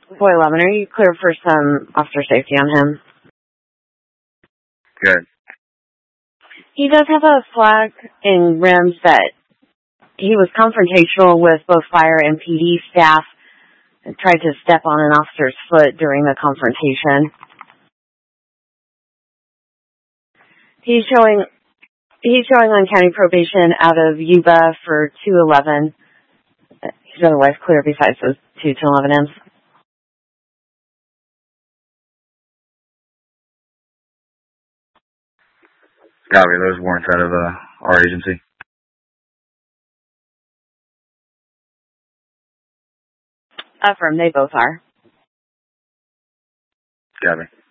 Boy 11, are you clear for some officer safety on him? Good. He does have a flag in rims that he was confrontational with both fire and PD staff and tried to step on an officer's foot during the confrontation. He's showing on county probation out of Yuba for 211. He's otherwise clear besides those 2 1011Ms. Copy. Those warrants out of our agency. Affirm, they both are. Copy.